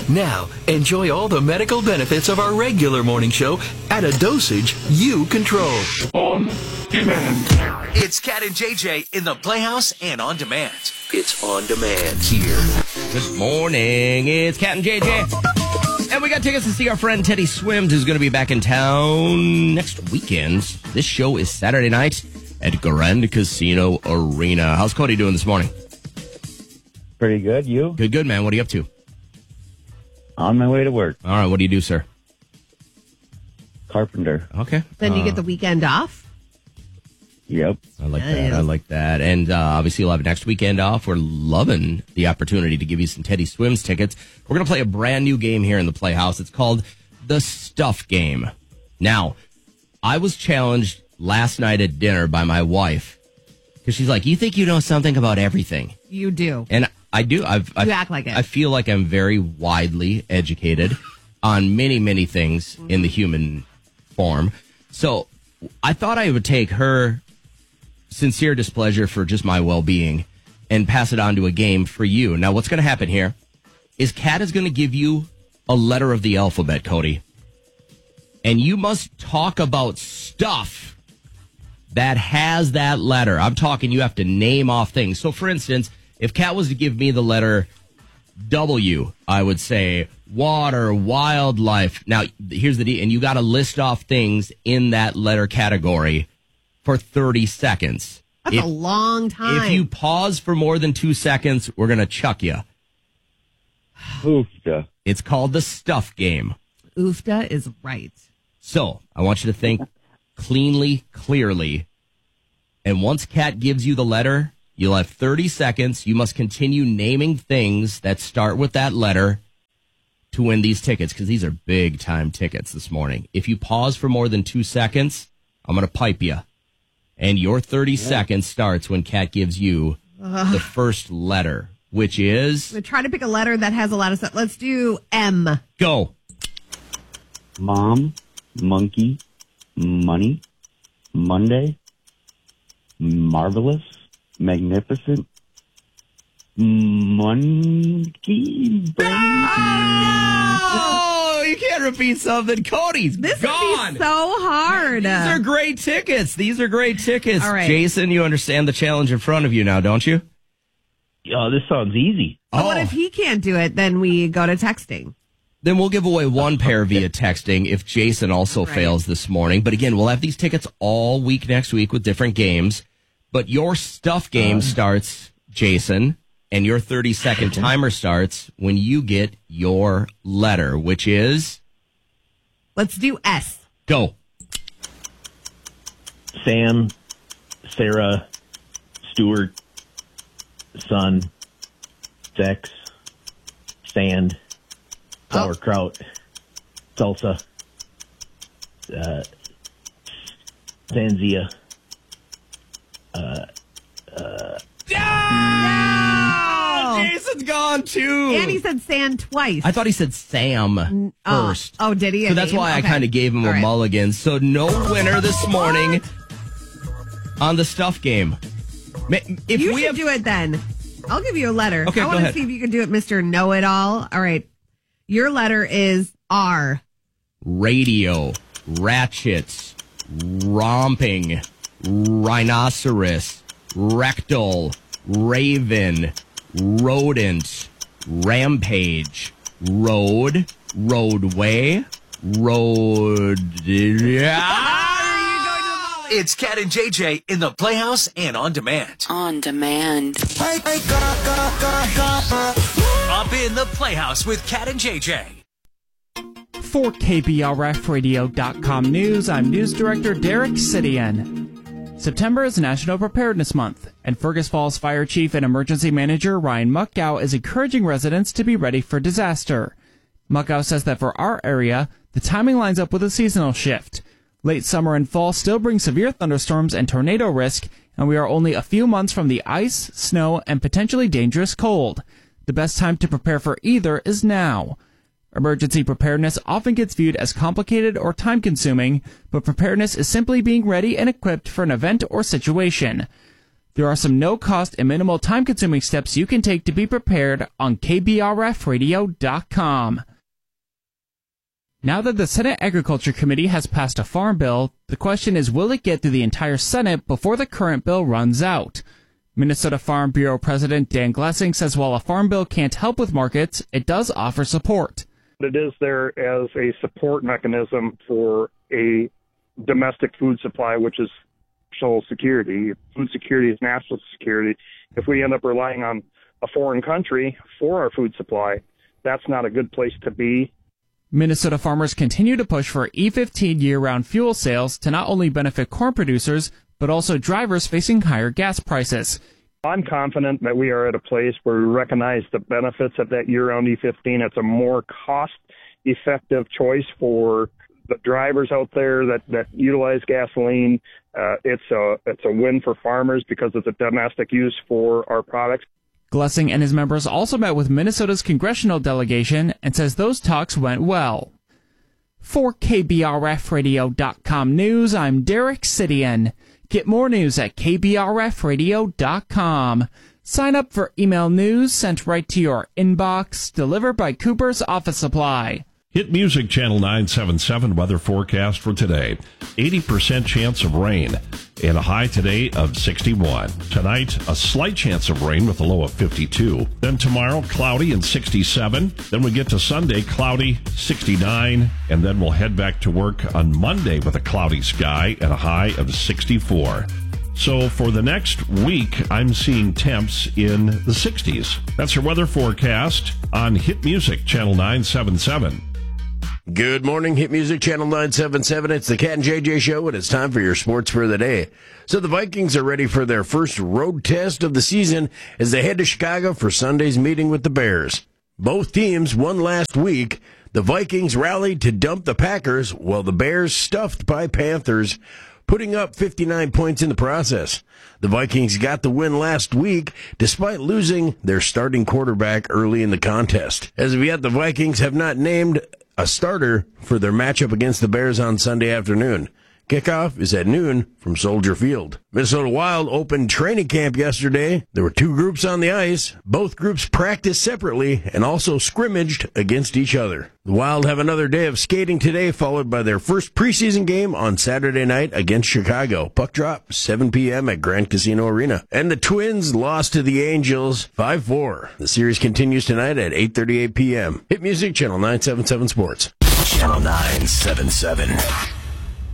Now, enjoy all the medical benefits of our regular morning show at a dosage you control. On demand. It's Cat and JJ in the Playhouse and on demand. It's on demand here. Good morning. It's Cat and JJ. And we got tickets to see our friend Teddy Swims, who's going to be back in town next weekend. This show is Saturday night at Grand Casino Arena. How's Cody doing this morning? Pretty good. You? Good, man. What are you up to? On my way to work. All right. What do you do, sir? Carpenter. Okay. Then you get the weekend off? Yep. I like that. And obviously you'll have next weekend off. We're loving the opportunity to give you some Teddy Swims tickets. We're going to play a brand new game here in the Playhouse. It's called the Stuff Game. Now, I was challenged last night at dinner by my wife because she's like, you think you know something about everything? You do. And I do. You act like it. I feel like I'm very widely educated on many, many things in the human form. So I thought I would take her sincere displeasure for just my well-being and pass it on to a game for you. Now, what's going to happen here is Kat is going to give you a letter of the alphabet, Cody. And you must talk about stuff that has that letter. I'm talking you have to name off things. So, for instance, if Kat was to give me the letter W, I would say water, wildlife. Now, here's the deal. And you got to list off things in that letter category for 30 seconds. That's a long time. If you pause for more than 2 seconds, we're going to chuck you. Oofda. It's called the Stuff Game. Oofda is right. So, I want you to think cleanly, clearly. And once Kat gives you the letter, you'll have 30 seconds. You must continue naming things that start with that letter to win these tickets, because these are big-time tickets this morning. If you pause for more than 2 seconds, I'm going to pipe you. And your 30 seconds starts when Kat gives you the first letter, which is... I'm going to try to pick a letter that has a lot of stuff. Let's do M. Go. Mom, monkey, money, Monday, marvelous, magnificent, monkey, Oh, you can't repeat something. Cody's This gone. would be so hard. These are great tickets. All right. Jason, you understand the challenge in front of you now, don't you? Oh, this sounds easy. So what if he can't do it? Then we go to texting. Then we'll give away one pair via texting if Jason also fails this morning. But again, we'll have these tickets all week next week with different games. But your stuff game starts, Jason, and your 30-second timer starts when you get your letter, which is... Let's do S. Go. Sam, Sarah, Stuart, son, sex, sand, sauerkraut, salsa, Sanzia. Jason's gone too. And he said sand twice. I thought he said Sam first. Oh, did he? So that's why I kind of gave him a mulligan. So no winner this morning on the stuff game. If you we should have... do it then. I'll give you a letter. Okay, I go want to ahead. see if you can do it, Mr. Know-It-All. All right. Your letter is R. Radio, ratchets, romping, rhinoceros, rectal, raven, rodent, rampage, road, roadway, road... It's Cat and JJ in the Playhouse and on demand. On demand. Up in the Playhouse with Cat and JJ. For KBRFradio.com News, I'm News Director Derek Sidian. September is National Preparedness Month, and Fergus Falls Fire Chief and Emergency Manager Ryan Muckow is encouraging residents to be ready for disaster. Muckow says that for our area, the timing lines up with a seasonal shift. Late summer and fall still bring severe thunderstorms and tornado risk, and we are only a few months from the ice, snow, and potentially dangerous cold. The best time to prepare for either is now. Emergency preparedness often gets viewed as complicated or time-consuming, but preparedness is simply being ready and equipped for an event or situation. There are some no-cost and minimal time-consuming steps you can take to be prepared on KBRFradio.com. Now that the Senate Agriculture Committee has passed a farm bill, the question is, will it get through the entire Senate before the current bill runs out? Minnesota Farm Bureau President Dan Glessing says while a farm bill can't help with markets, it does offer support. It is there as a support mechanism for a domestic food supply, which is national security. Food security is national security. If we end up relying on a foreign country for our food supply, that's not a good place to be. Minnesota farmers continue to push for E15 year-round fuel sales to not only benefit corn producers, but also drivers facing higher gas prices. I'm confident that we are at a place where we recognize the benefits of that year-round E15. It's a more cost-effective choice for the drivers out there that utilize gasoline. It's a win for farmers because it's a domestic use for our products. Glessing and his members also met with Minnesota's congressional delegation and says those talks went well. For KBRFradio.com News, I'm Derek Sidian. Get more news at KBRFradio.com. Sign up for email news sent right to your inbox, delivered by Cooper's Office Supply. Hit Music Channel 977 weather forecast for today. 80% chance of rain and a high today of 61. Tonight, a slight chance of rain with a low of 52. Then tomorrow, cloudy and 67. Then we get to Sunday, cloudy, 69. And then we'll head back to work on Monday with a cloudy sky and a high of 64. So for the next week, I'm seeing temps in the 60s. That's your weather forecast on Hit Music Channel 977. Good morning, Hit Music Channel 977. It's the Cat and JJ Show, and it's time for your sports for the day. So the Vikings are ready for their first road test of the season as they head to Chicago for Sunday's meeting with the Bears. Both teams won last week. The Vikings rallied to dump the Packers, while the Bears stuffed by Panthers, putting up 59 points in the process. The Vikings got the win last week, despite losing their starting quarterback early in the contest. As of yet, the Vikings have not named a starter for their matchup against the Bears on Sunday afternoon. Kickoff is at noon from Soldier Field. Minnesota Wild opened training camp yesterday. There were two groups on the ice. Both groups practiced separately and also scrimmaged against each other. The Wild have another day of skating today, followed by their first preseason game on Saturday night against Chicago. Puck drop, 7 p.m. at Grand Casino Arena. And the Twins lost to the Angels 5-4. The series continues tonight at 8:38 p.m. Hit Music Channel 977 Sports. Channel 977.